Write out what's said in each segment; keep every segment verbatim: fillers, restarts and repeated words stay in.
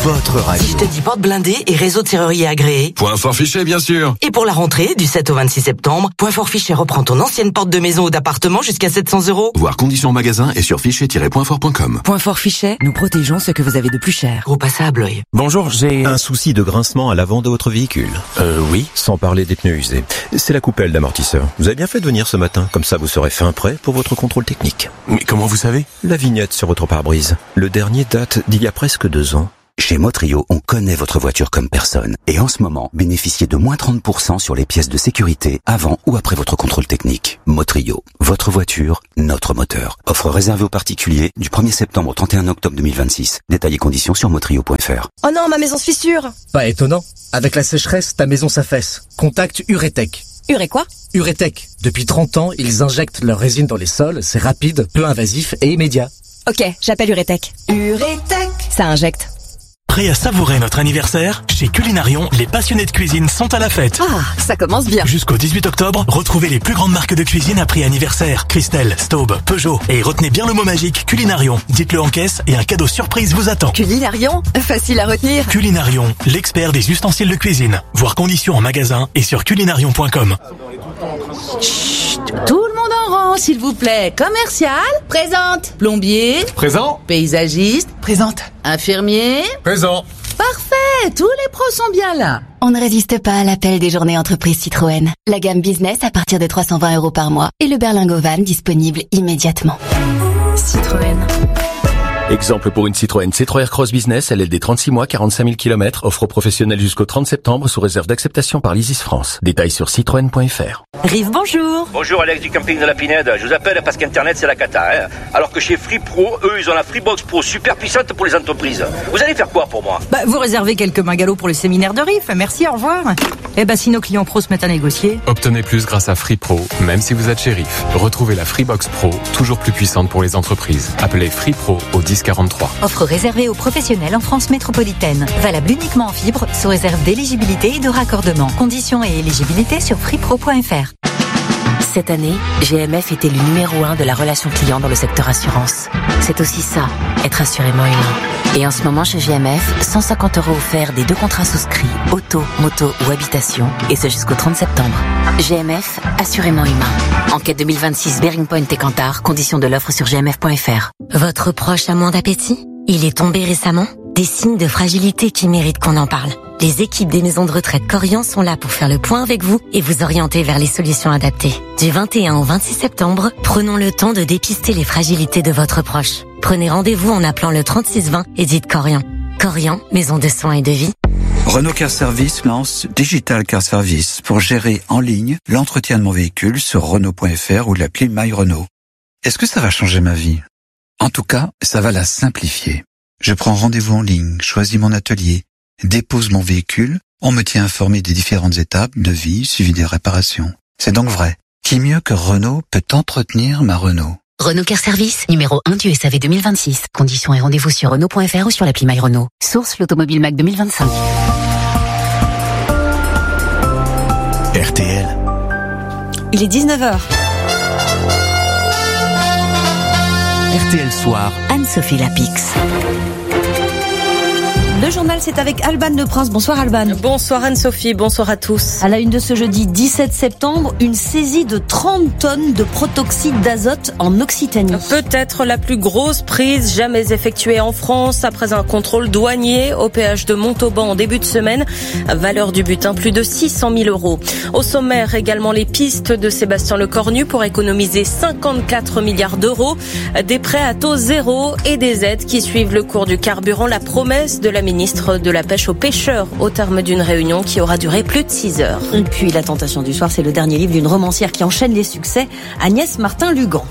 votre radio. Si je te dis porte blindée et réseau de serrurier agréé. Point fort fichet, bien sûr. Et pour la rentrée, du sept au vingt-six septembre, Point fort fichet reprend ton ancienne porte de maison ou d'appartement jusqu'à sept cents euros. Voir conditions magasin et sur fichet tiret point fort point com. Point fort fichet, nous protégeons ce que vous avez de plus cher. Gros passage à Blois. Bonjour, j'ai un souci de grincement à l'avant de votre véhicule. Euh, oui. Sans parler des pneus usés. C'est la coupelle d'amortisseur. Vous avez bien fait de venir ce matin, comme ça vous serez fin prêt pour votre contrôle technique. Mais comment vous savez? La vignette sur votre pare-brise. Le dernier date d'il y a presque deux ans. Chez Motrio, on connaît votre voiture comme personne. Et en ce moment, bénéficiez de moins trente pour cent sur les pièces de sécurité avant ou après votre contrôle technique. Motrio, votre voiture, notre moteur. Offre réservée aux particuliers du premier septembre au trente et un octobre deux mille vingt-six. Détails et conditions sur motrio point f r. Oh non, ma maison se fissure. Pas étonnant. Avec la sécheresse, ta maison s'affaisse. Contacte Uretech. Uré quoi? Uretech. Depuis trente ans, ils injectent leur résine dans les sols. C'est rapide, peu invasif et immédiat. Ok, j'appelle Uretech. Uretech. Ça injecte. Prêt à savourer notre anniversaire? Chez Culinarion, les passionnés de cuisine sont à la fête. Ah, ça commence bien. Jusqu'au dix-huit octobre, retrouvez les plus grandes marques de cuisine à prix anniversaire. Christelle, Staub, Peugeot. Et retenez bien le mot magique Culinarion. Dites-le en caisse et un cadeau surprise vous attend. Culinarion, facile à retenir. Culinarion, l'expert des ustensiles de cuisine. Voir conditions en magasin et sur culinarion point com. Chut, tout le monde en rang, s'il vous plaît. Commercial, présente. Plombier, présent. Paysagiste, présente. Infirmier, présent. Parfait, tous les pros sont bien là. On ne résiste pas à l'appel des journées entreprises Citroën. La gamme business à partir de trois cent vingt euros par mois et le berlingot van disponible immédiatement. Citroën. Exemple pour une Citroën C trois R Cross Business, L L D trente-six mois, quarante-cinq mille kilomètres, offre professionnelle jusqu'au trente septembre sous réserve d'acceptation par l'Isis France. Détails sur citroën point f r. Rive, bonjour. Bonjour, Alex du camping de la Pinède. Je vous appelle parce qu'Internet, c'est la cata. Hein, alors que chez Free Pro, eux, ils ont la Freebox Pro super puissante pour les entreprises. Vous allez faire quoi pour moi? Bah, vous réservez quelques mingalots pour le séminaire de Rive. Merci, au revoir. Eh ben, si nos clients pros se mettent à négocier. Obtenez plus grâce à Free Pro, même si vous êtes chez Rive. Retrouvez la Freebox Pro, toujours plus puissante pour les entreprises. Appelez Free Pro au dix quarante-trois. Offre réservée aux professionnels en France métropolitaine. Valable uniquement en fibre, sous réserve d'éligibilité et de raccordement. Conditions et éligibilité sur freepro point f r. Cette année, G M F était le numéro un de la relation client dans le secteur assurance. C'est aussi ça, être assurément humain. Et en ce moment chez G M F, cent cinquante euros offerts des deux contrats souscrits, auto, moto ou habitation, et ce jusqu'au trente septembre. G M F, assurément humain. Enquête deux mille vingt-six, Bearing Point et Kantar, conditions de l'offre sur g m f point f r. Votre proche a moins d'appétit? Il est tombé récemment? Des signes de fragilité qui méritent qu'on en parle. Les équipes des maisons de retraite Corian sont là pour faire le point avec vous et vous orienter vers les solutions adaptées. Du vingt et un au vingt-six septembre, prenons le temps de dépister les fragilités de votre proche. Prenez rendez-vous en appelant le trente-six vingt et dites Corian. Corian, maison de soins et de vie. Renault Car Service lance Digital Car Service pour gérer en ligne l'entretien de mon véhicule sur renault point f r ou l'appli My Renault. Est-ce que ça va changer ma vie? En tout cas, ça va la simplifier. Je prends rendez-vous en ligne, choisis mon atelier, dépose mon véhicule, on me tient informé des différentes étapes, devis, suivi des réparations. C'est donc vrai. Qui mieux que Renault peut entretenir ma Renault? Renault Car Service, numéro un du S A V deux mille vingt-six. Conditions et rendez-vous sur renault point f r ou sur l'appli My Renault. Source l'Automobile Mac deux mille vingt-cinq. R T L. Il est dix-neuf heures. R T L Soir. Anne-Sophie Lapix. Le journal, c'est avec Alban Le Prince. Bonsoir Alban. Bonsoir Anne-Sophie, bonsoir à tous. À la une de ce jeudi dix-sept septembre, une saisie de trente tonnes de protoxyde d'azote en Occitanie. Peut-être la plus grosse prise jamais effectuée en France après un contrôle douanier au péage de Montauban en début de semaine. Valeur du butin, plus de six cent mille euros. Au sommaire, également les pistes de Sébastien Lecornu pour économiser cinquante-quatre milliards d'euros. Des prêts à taux zéro et des aides qui suivent le cours du carburant. La promesse de la ministre de la Pêche aux pêcheurs au terme d'une réunion qui aura duré plus de six heures. Et puis La Tentation du soir, c'est le dernier livre d'une romancière qui enchaîne les succès, Agnès Martin-Lugan.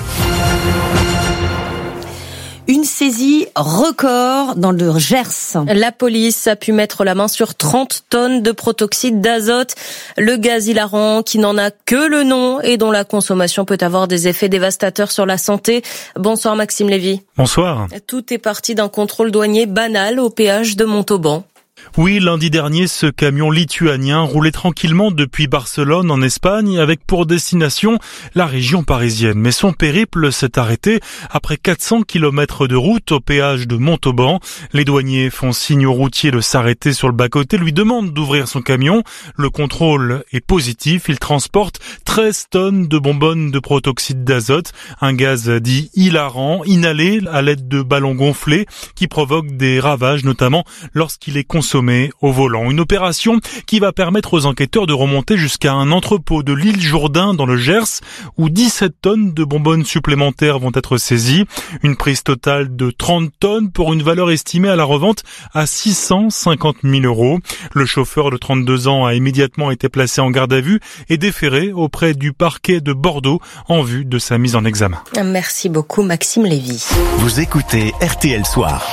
Une saisie record dans le Gers. La police a pu mettre la main sur trente tonnes de protoxyde d'azote, le gaz hilarant qui n'en a que le nom et dont la consommation peut avoir des effets dévastateurs sur la santé. Bonsoir Maxime Lévy. Bonsoir. Tout est parti d'un contrôle douanier banal au péage de Montauban. Oui, lundi dernier, ce camion lituanien roulait tranquillement depuis Barcelone en Espagne avec pour destination la région parisienne. Mais son périple s'est arrêté après quatre cents kilomètres de route au péage de Montauban. Les douaniers font signe aux routiers de s'arrêter sur le bas-côté, lui demandent d'ouvrir son camion. Le contrôle est positif. Il transporte treize tonnes de bonbonnes de protoxyde d'azote, un gaz dit hilarant, inhalé à l'aide de ballons gonflés qui provoque des ravages, notamment lorsqu'il est consommé au volant. Une opération qui va permettre aux enquêteurs de remonter jusqu'à un entrepôt de l'île Jourdain dans le Gers où dix-sept tonnes de bonbonnes supplémentaires vont être saisies. Une prise totale de trente tonnes pour une valeur estimée à la revente à six cent cinquante mille euros. Le chauffeur de trente-deux ans a immédiatement été placé en garde à vue et déféré auprès du parquet de Bordeaux en vue de sa mise en examen. Merci beaucoup Maxime Lévy. Vous écoutez R T L Soir.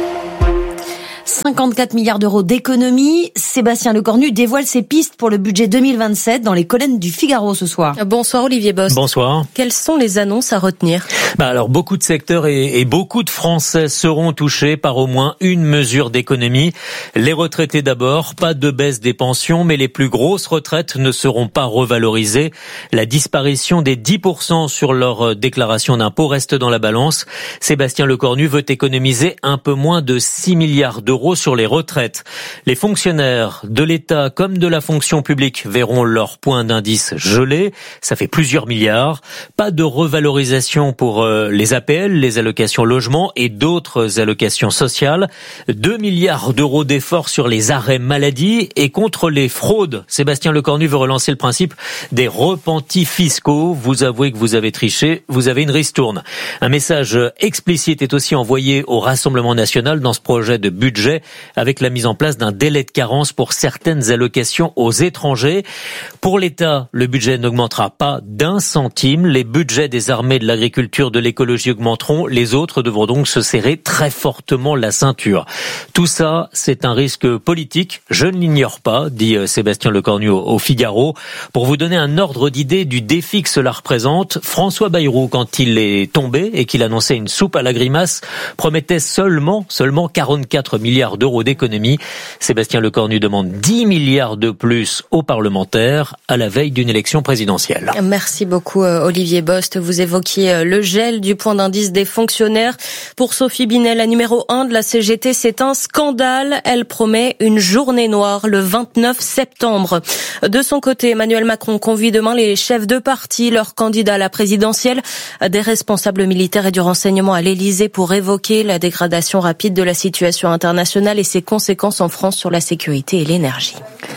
cinquante-quatre milliards d'euros d'économies. Sébastien Lecornu dévoile ses pistes pour le budget deux mille vingt-sept dans les colonnes du Figaro ce soir. Bonsoir Olivier Bost. Bonsoir. Quelles sont les annonces à retenir ? Bah alors beaucoup de secteurs et, et beaucoup de Français seront touchés par au moins une mesure d'économie. Les retraités d'abord, pas de baisse des pensions, mais les plus grosses retraites ne seront pas revalorisées. La disparition des dix pour cent sur leur déclaration d'impôt reste dans la balance. Sébastien Lecornu veut économiser un peu moins de six milliards d'euros sur les retraites. Les fonctionnaires de l'État comme de la fonction publique verront leur point d'indice gelé. Ça fait plusieurs milliards. Pas de revalorisation pour euh, les A P L, les allocations logement et d'autres allocations sociales. deux milliards d'euros d'efforts sur les arrêts maladie et contre les fraudes. Sébastien Lecornu veut relancer le principe des repentis fiscaux. Vous avouez que vous avez triché, vous avez une ristourne. Un message explicite est aussi envoyé au Rassemblement national dans ce projet de budget avec la mise en place d'un délai de carence pour certaines allocations aux étrangers. Pour l'État, le budget n'augmentera pas d'un centime. Les budgets des armées, de l'agriculture, de l'écologie augmenteront. Les autres devront donc se serrer très fortement la ceinture. Tout ça, c'est un risque politique. Je ne l'ignore pas, dit Sébastien Lecornu au Figaro. Pour vous donner un ordre d'idée du défi que cela représente, François Bayrou, quand il est tombé et qu'il annonçait une soupe à la grimace, promettait seulement, seulement quarante-quatre milliards d'euros d'économie. Sébastien Lecornu demande dix milliards de plus aux parlementaires à la veille d'une élection présidentielle. Merci beaucoup Olivier Bost. Vous évoquiez le gel du point d'indice des fonctionnaires. Pour Sophie Binet, la numéro un de la C G T, c'est un scandale. Elle promet une journée noire le vingt-neuf septembre. De son côté, Emmanuel Macron convie demain les chefs de parti, leurs candidats à la présidentielle, des responsables militaires et du renseignement à l'Élysée pour évoquer la dégradation rapide de la situation internationale et ses conséquences en France sur la sécurité et l'énergie.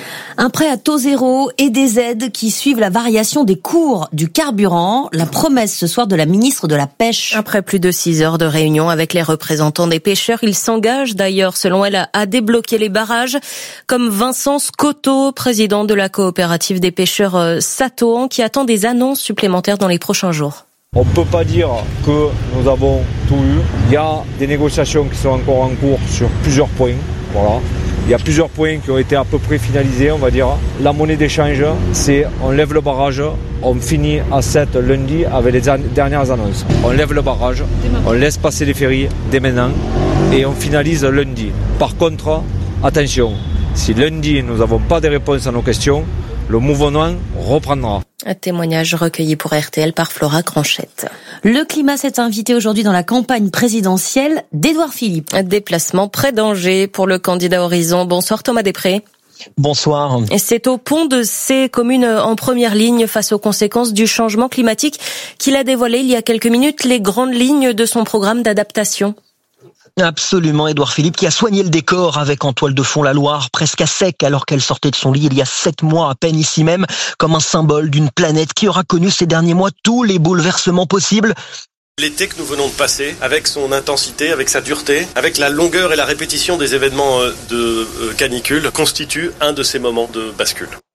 Un prêt à taux zéro et des aides qui suivent la variation des cours du carburant. La promesse ce soir de la ministre de la Pêche. Après plus de six heures de réunion avec les représentants des pêcheurs, ils s'engagent d'ailleurs, selon elle, à débloquer les barrages, comme Vincent Scotto, président de la coopérative des pêcheurs Satoan, qui attend des annonces supplémentaires dans les prochains jours. On ne peut pas dire que nous avons tout eu. Il y a des négociations qui sont encore en cours sur plusieurs points. Voilà. Il y a plusieurs points qui ont été à peu près finalisés, on va dire. La monnaie d'échange, c'est on lève le barrage, on finit à sept lundi avec les dernières annonces. On lève le barrage, on laisse passer les ferries dès maintenant et on finalise lundi. Par contre, attention, si lundi nous n'avons pas de réponses à nos questions, le mouvement reprendra. Un témoignage recueilli pour R T L par Flora Cranchette. Le climat s'est invité aujourd'hui dans la campagne présidentielle d'Édouard Philippe. Un déplacement près d'Angers pour le candidat Horizon. Bonsoir Thomas Després. Bonsoir. Et c'est au Pont de C, commune en première ligne face aux conséquences du changement climatique, qu'il a dévoilé il y a quelques minutes les grandes lignes de son programme d'adaptation. Absolument, Édouard Philippe qui a soigné le décor avec en toile de fond la Loire presque à sec alors qu'elle sortait de son lit il y a sept mois à peine ici même, comme un symbole d'une planète qui aura connu ces derniers mois tous les bouleversements possibles. L'été que nous venons de passer, avec son intensité, avec sa dureté, avec la longueur et la répétition des événements de canicule, constitue un de ces moments de bascule.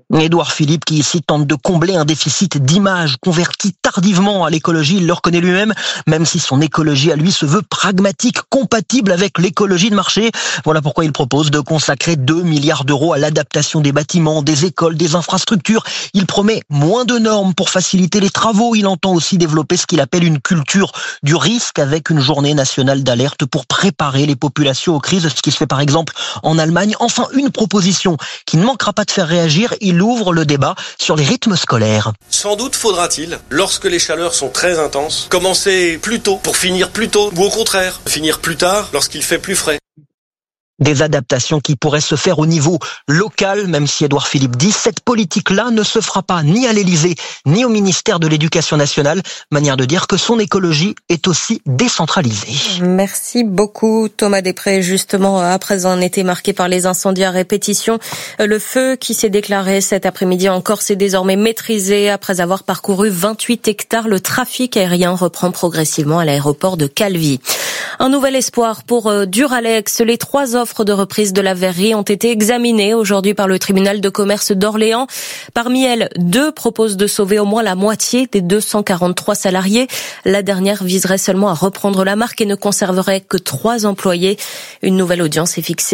Édouard Philippe qui ici tente de combler un déficit d'image converti tardivement à l'écologie, il le reconnaît lui-même, même si son écologie à lui se veut pragmatique, compatible avec l'écologie de marché. Voilà pourquoi il propose de consacrer deux milliards d'euros à l'adaptation des bâtiments, des écoles, des infrastructures. Il promet moins de normes pour faciliter les travaux. Il entend aussi développer ce qu'il appelle une culture du risque avec une journée nationale d'alerte pour préparer les populations aux crises, ce qui se fait par exemple en Allemagne. Enfin, une proposition qui ne manquera pas de faire réagir. Il ouvre le débat sur les rythmes scolaires. Sans doute faudra-t-il, lorsque les chaleurs sont très intenses, commencer plus tôt pour finir plus tôt, ou au contraire, finir plus tard lorsqu'il fait plus frais. Des adaptations qui pourraient se faire au niveau local, même si Édouard Philippe dit cette politique-là ne se fera pas ni à l'Élysée, ni au ministère de l'Éducation nationale. Manière de dire que son écologie est aussi décentralisée. Merci beaucoup Thomas Després. Justement, après un été marqué par les incendies à répétition, le feu qui s'est déclaré cet après-midi en Corse est désormais maîtrisé. Après avoir parcouru vingt-huit hectares, le trafic aérien reprend progressivement à l'aéroport de Calvi. Un nouvel espoir pour Duralex. Les trois offres de reprise de la verrerie ont été examinées aujourd'hui par le tribunal de commerce d'Orléans. Parmi elles, deux proposent de sauver au moins la moitié des deux cent quarante-trois salariés. La dernière viserait seulement à reprendre la marque et ne conserverait que trois employés. Une nouvelle audience est fixée